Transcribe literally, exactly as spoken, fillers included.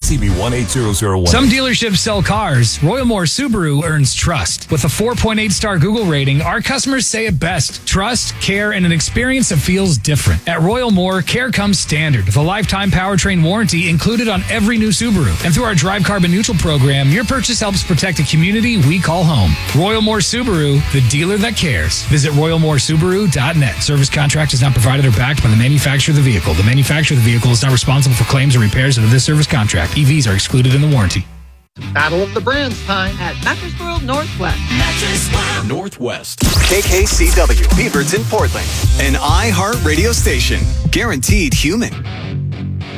C B one eight zero zero one. Some dealerships sell cars. Royal Moore Subaru earns trust. With a four point eight star Google rating, our customers say it best. Trust, care, and an experience that feels different. At Royal Moore, care comes standard with a lifetime powertrain warranty included on every new Subaru. And through our Drive Carbon Neutral program, your purchase helps protect a community we call home. Royal Moore Subaru, the dealer that cares. Visit royal moore subaru dot net. Service contract is not provided or backed by the manufacturer of the vehicle. The manufacturer of the vehicle is not responsible for claims or repairs under this service contract. E Vs are excluded in the warranty. Battle of the Brands time at Mattress World Northwest. Mattress World Northwest. K K C W, Beaverton, Portland. An iHeart radio station. Guaranteed human.